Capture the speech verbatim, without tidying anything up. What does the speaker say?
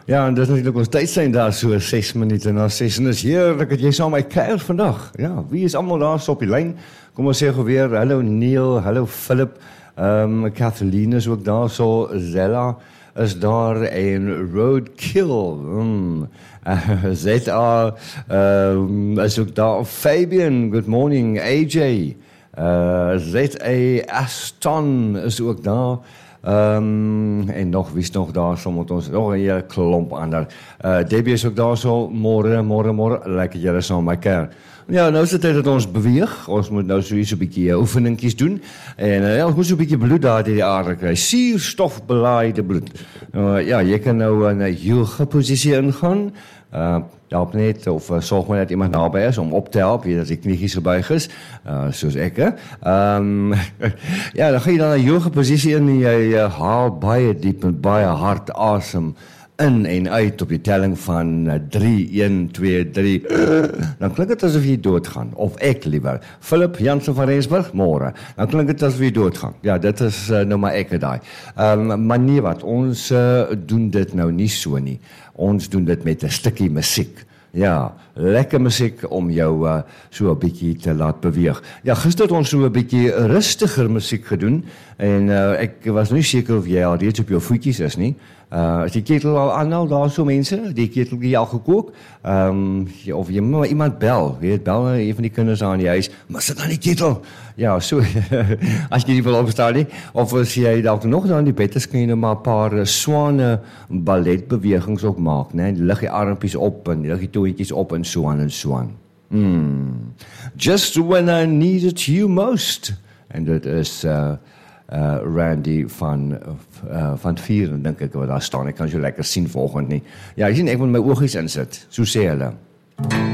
Ja, en dis natuurlijk ons tydslyn daar so ses minute na ses, en is heerlik dat jy saam my kuier vandag. Ja, wie is allemaal daar so op die lyn? Kom ons sê weer, hallo Neil, hallo Philip, um, Kathleen is ook daar so, Zella is daar, en Roadkill, mm. uh, Z A um, is ook daar, Fabian, good morning, A J, uh, Z A Aston is ook daar, Um, en nog, wie is nog daar, so moet ons, nog een hele klomp ander. Uh, Debbie is ook daar so, morgen, morgen, morgen, lekker jylle saam my keer. Ja, nou is het tijd dat ons beweeg, ons moet nou so iets een bykie oefeningkies doen, en uh, ja, ons moet so 'n bykie bloed daar die aarde kry, suurstofbelaaide bloed. Uh, ja, jy kan nou in 'n yoga posisie ingaan, uh, help net, of uh, sorg maar dat iemand naby is, om op te help, weet dat die kniegies gebuig is, uh, soos ek, hè. Um, ja, dan ga jy dan in 'n yoga posisie in, en jy uh, haal baie diep en baie hard asem, in en uit op die telling van drie, een, twee, drie, dan klink het asof jy doodgaan, of ek liewer, Philip Jansen van Rensburg, môre, dan klink het asof jy doodgaan, ja, dit is uh, nou maar ek en daai, um, maar nee wat, ons uh, doen dit nou nie so nie, ons doen dit met 'n stukkie musiek, ja, lekker musiek om jou uh, so 'n bietjie te laat beweeg. Ja, gister het ons so 'n bietjie rustiger musiek gedoen, en uh, ek was nie seker of jy al reeds op jou voetjies is nie, Uh, is die ketel al aan nou, daar so mense, die ketel die al gekook, um, of jy moet maar iemand bel, weet, bel een van die kinders aan die huis, maar sit aan die ketel, ja, so, as jy nie wil opstaan nie, of as jy dalk nog daar in die bed is, kan jy nou maar 'n paar uh, swane balletbewegings ook maak, ne, lig die armpies op, en lig die toetjies op, en so aan en so aan. Hmm. Just when I needed you most, en dit is, uh, Uh, Randy van, uh, van Vieren, dink ek, wat daar staan, ek kan so lekker sien volgend nie. Ja, ek sien, ek moet my oogies insit, so sê hulle.